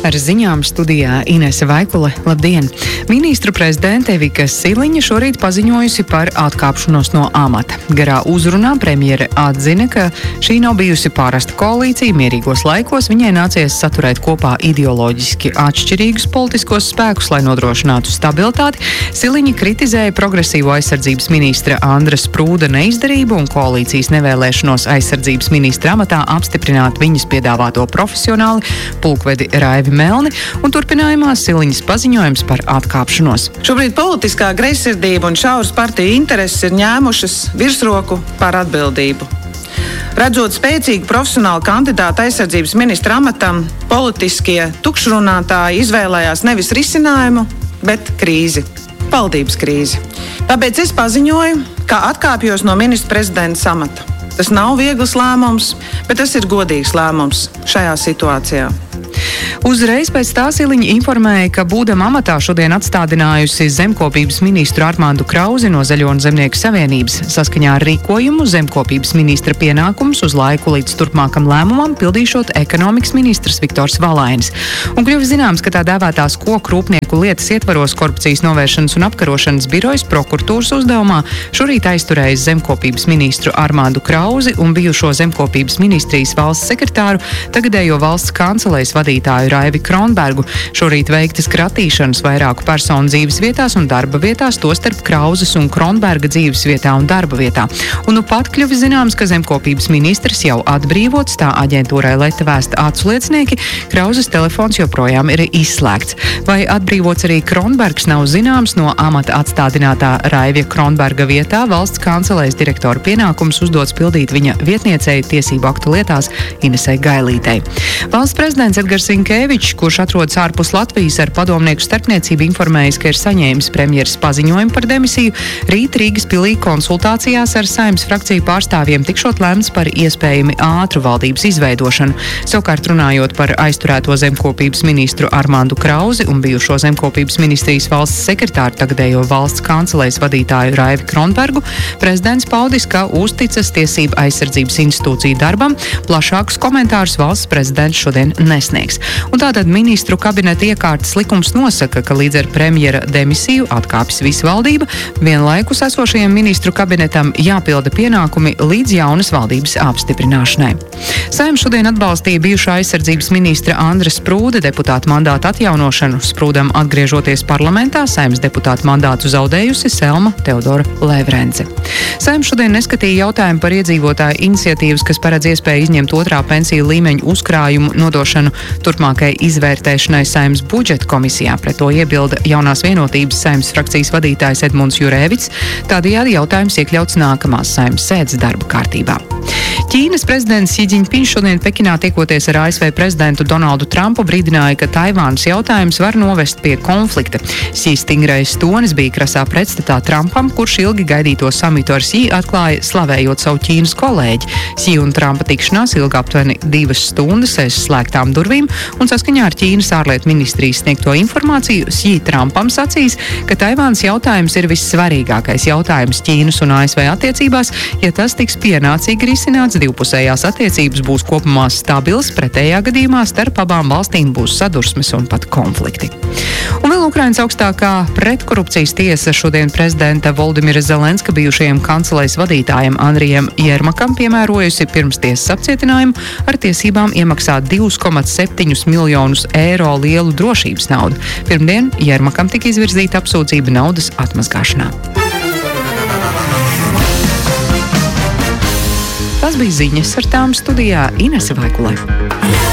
Ar ziņām studijā Inese Vaikule. Labdien! Ministru prezidente Evika Siliņa šorīt paziņojusi par atkāpšanos no amata. Garā uzrunā premjere atzina, ka šī nav bijusi pārasta koalīcija. Mierīgos laikos viņai nācies saturēt kopā ideoloģiski atšķirīgus politiskos spēkus, lai nodrošinātu stabilitāti. Siliņa kritizēja progresīvo aizsardzības ministra Andra Sprūda neizdarību un koalīcijas nevēlēšanos aizsardzības ministra amatā apstiprināt viņas piedāvāto profesionāli pulkvedi Raivi Melni, un turpinājumā Siliņas paziņojums par atkāpšanos. Šobrīd politiskā greizsirdība un šauras partiju intereses ir ņēmušas virsroku pār atbildību. Redzot spēcīgu profesionālu kandidātu aizsardzības ministra amatam, politiskie tukšrunātāji izvēlējās nevis risinājumu, bet krīzi. Valdības krīzi. Tāpēc es paziņoju, ka atkāpjos no ministra prezidenta amata. Tas nav viegls lēmums, bet tas ir godīgs lēmums šajā situācijā. Uzreiz pēc tā Siliņa informēja, ka būdama amatā šodien atstādinājusi zemkopības ministru Armāndu Krauzi no Zaļo un Zemnieku savienības. Saskaņā ar rīkojumu zemkopības ministra pienākums uz laiku līdz turpmākam lēmumam pildīšot ekonomikas ministrs Viktors Valainis. Un kļuvis zināms, ka tā dēvētās koku rūpnieku lietas ietvaros Korupcijas novēršanas un apkarošanas birojas prokuratūras uzdevumā šorīt aizturējis zemkopības ministru Armāndu Krauzi un bijušo zemkopības ministrijas valsts sekretāru, tagadējo valsts kancelējas vadītāju Raivi Kronbergu. Šorīt veiktas kratīšanas vairāku personu dzīves vietās un darba vietās, tostarp Krauzes un Kronberga dzīves vietā un darba vietā. Un nu pat kļuvis zināms, ka zemkopības ministrs jau atbrīvots, tā aģentūrai Leta vēsta acu liecinieki, Krauzes telefons joprojām ir izslēgts. Vai atbrīvots arī Kronbergs nav zināms, no amata atstādinātā Raivija Kronberga vietā valsts kancelējas direktora pienākums uzdots pildīt viņa vietniecei tiesību aktu lietās Inesei Gailītei. Valsts prezidents Edgars Rinkevičs, kurš atrodas ārpus Latvijas ar padomnieku starpniecību, informējis, ka ir saņēmis premjeras paziņojumu par demisiju. Rīt Rīgas pilī konsultācijās ar Saeimas frakciju pārstāvjiem tikšot lemts par iespējami ātru valdības izveidošanu. Savukārt runājot par aizturēto zemkopības ministru Armāndu Krauzi un bijušo zemkopības ministrijas valsts sekretāru, tagadējo valsts kancelējas vadītāju Raivi Kronbergu, prezidents paudis, ka uzticas tiesību aizsardzības institūciju darbam. Plašākus komentārus valsts prezidents šodien nesniegs. Un tātad ministru kabineta iekārtas likums nosaka, ka līdz ar premjera demisiju atkāpjas visa valdība, vienlaikus esošajam ministru kabinetam jāpilda pienākumi līdz jaunas valdības apstiprināšanai. Saeima šodien atbalstīja bijušā aizsardzības ministra Andra Sprūda deputāta mandāta atjaunošanu. Sprūdam atgriežoties parlamentā, Saeimas deputāta mandātu zaudējusi Selma Teodora Levrence. Saeima šodien neskatīja jautājumu par iedzīvotāju iniciatīvas, kas paredz iespēju izņemt otrā pensiju līmeņu uzkrājumu nodošanu turpmākai izvērtēšanai Saeimas budžeta komisijā. Pret to iebilda jaunās vienotības Saeimas frakcijas vadītājs Edmunds Jurēvits. Tādējādi jautājums iekļauts nākamās Saeimas sēdes darba kārtībā. Ķīnas prezidents Xi Jinping šodien Pekinā tiekoties ar ASV prezidentu Donaldu Trumpu brīdināja, ka Taivānas jautājums var novest pie konflikta. Xi stingrais tonis bija krasā pretstatā Trumpam, kurš ilgi gaidīto samitu ar Xi atklāja slavējot savu Ķīnas kolēģi. Xi un Trumpa tikšanās ilga aptuveni 2 stundas aiz slēgtām durvīm, un saskaņā ar Ķīnas ārlietu ministrijas sniegto informāciju Xi Trumpam sacīs, ka Taivānas jautājums ir vissvarīgākais jautājums Ķīnas un ASV attiecībās. Ja tas tiks pienācīgi risināts, divpusējās attiecības būs kopumā stabilas, pretējā gadījumā starp abām valstīm būs sadursmes un pat konflikti. Un vēl Ukrainas augstākā pretkorupcijas tiesa šodien prezidenta Voldimira Zelenska bijušajam kancelējas vadītājam Andrijam Jermakam piemērojusi pirmstiesas apcietinājumu ar tiesībām iemaksāt 2,7 miljonus eiro lielu drošības naudu. Pirmdien Jermakam tika izvirzīta apsūdzība naudas atmazgāšanā. Tas bija ziņas, ar tām studijā Inese Vaikule.